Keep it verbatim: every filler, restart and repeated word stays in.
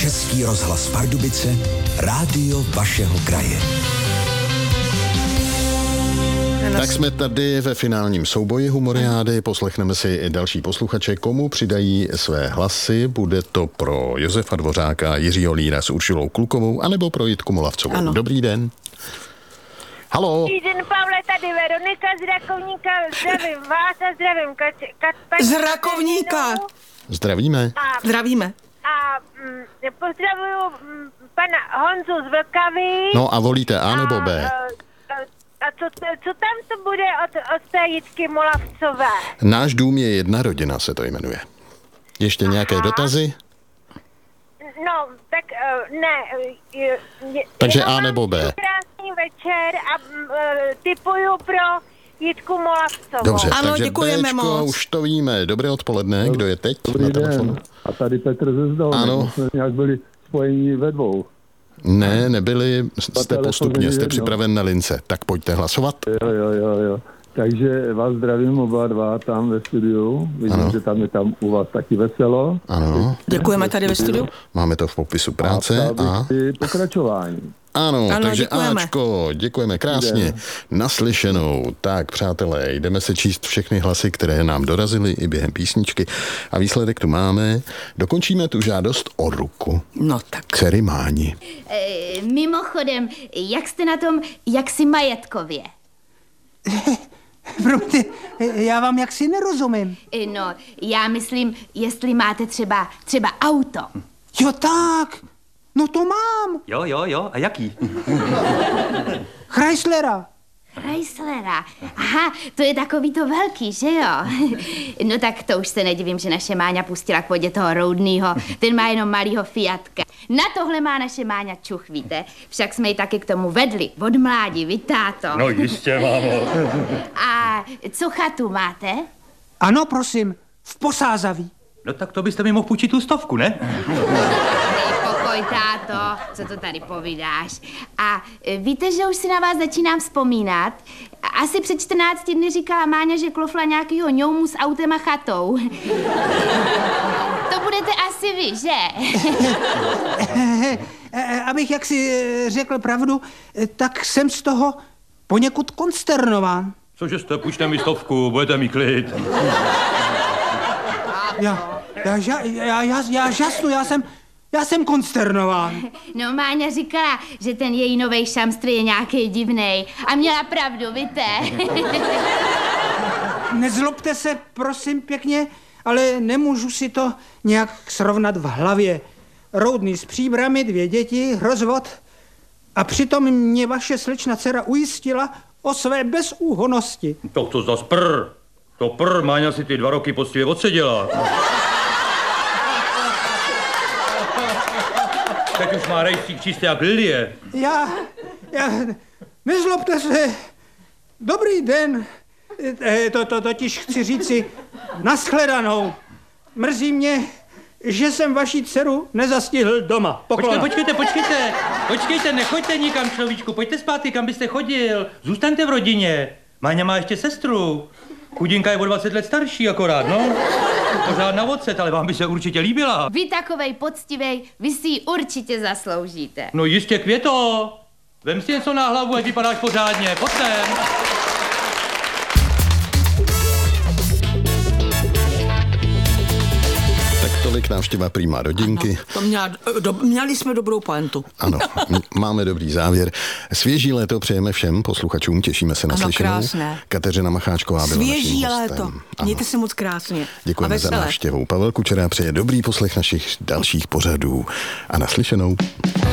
Český rozhlas Pardubice, rádio vašeho kraje. Tak jsme tady ve finálním souboji Humoriády, poslechneme si i další posluchače, komu přidají své hlasy. Bude to pro Josefa Dvořáka, Jiřího Líra s Uršulou Kulkovou, anebo pro Jitku Molavcovou. Ano. Dobrý den. Halo. Dobrý den, Pavle, tady Veronika z Rakovníka, zdravím vás a zdravím Kat, Kat, paní z Rakovníka. Zdravíme. A, Zdravíme. A mm, pozdravuju mm, pana Honzu z Vlkavy. No a volíte A nebo B? A, a co, co tam to bude od, od té Jitky Molavcové? Náš dům je jedna rodina, se to jmenuje. Ještě nějaké Aha. dotazy? No, tak uh, ne. Uh, je, Takže A nebo B? Krásný večer a uh, tipuju pro Jitku Molavcovou. Dobře, ano, takže děkujeme Bčko, moc. už to víme. Dobré odpoledne, kdo je teď Dobrý na telefonu? den. A tady Petr ze Zdolny. Ano. Jsme nějak byli spojení ve dvou. Ne, nebyli, jste telefon postupně, není jste jedno. připraven na lince. Tak pojďte hlasovat. Jo, jo, jo, jo. Takže vás zdravím oba dva tam ve studiu. Vidím, Ano. že tam je tam u vás taky veselo. Ano, Děkujeme tady ve studiu. máme to v popisu práce. A ptal A bych si pokračování. ano, Ano, takže děkujeme. Ačko, děkujeme krásně. Jdeme. Naslyšenou. Tak, přátelé, jdeme se číst všechny hlasy, které nám dorazily i během písničky. A výsledek tu máme. Dokončíme tu žádost o ruku. No tak. Dcery Máni. E, mimochodem, jak jste na tom jaksi majetkově? Promiňte, já vám jaksi nerozumím. E, no, já myslím, jestli máte třeba, třeba auto. Jo tak, no to mám. Jo, jo, jo, a jaký? Chryslera. Chryslera. Aha, to je takový to velký, že jo? No tak to už se nedivím, že naše Máňa pustila k vodě toho Roudnýho. Ten má jenom malýho Fiatka. Na tohle má naše Máňa čuch, víte? Však jsme ji taky k tomu vedli. Od mládí, vy táto. No jistě, mámo. A co chatu máte? Ano, prosím, v Posázaví. No tak to byste mi mohl půjčit tu stovku, ne? Dej pokoj, táto, co to tady povídáš. A e, víte, že už si na vás začínám vzpomínat? Asi před čtrnácti dny říkala Máňa, že klofla nějakýho ňoumu s autem a chatou. To budete asi vy, že? Abych jaksi řekl pravdu, tak jsem z toho poněkud konsternován. Cože jste, půjčte mi stovku, budete mít klid. Já, já, já, já, já, já žasnu, já jsem, já jsem konsternován. No, Máňa říkala, že ten její novej šamstr je nějaký divnej. A měla pravdu, víte? Nezlobte se, prosím pěkně, ale nemůžu si to nějak srovnat v hlavě. Roudný s příbrami, dvě děti, rozvod. A přitom mě vaše slečna dcera ujistila o své bezúhonnosti. To to zas prr. To prr, Máňa si ty dva roky poctivě odseděla. Teď už má rejstřík čistý jak lilie. Já, já, nezlobte se, dobrý den, e, to, to totiž chci říci nashledanou. Mrzí mě, že jsem vaši dceru nezastihl doma. Poklona. Počkejte, počkejte, počkejte, počkejte, nechoďte nikam, človíčku, pojďte zpátky, kam byste chodil. Zůstaňte v rodině. Máňa má ještě sestru. Chudinka je o dvacet let starší akorát, no. Pořád na ocet, ale vám by se určitě líbila. Vy takovej poctivej, vy si ji určitě zasloužíte. No jistě, Květo. Vem si něco na hlavu, ať vypadáš pořádně. Pojď sem. Tolik návštěva Prima rodinky. Ano, to měla, do, měli jsme dobrou pointu. Ano, m- máme dobrý závěr. Svěží léto přejeme všem posluchačům, těšíme se na Ano, slyšenou. krásné. Kateřina Macháčková byla Svěží naším hostem. léto. Ano. Mějte se moc krásně. Děkujeme A za veselé. návštěvu. Pavel Kučera přeje dobrý poslech našich dalších pořadů. A naslyšenou.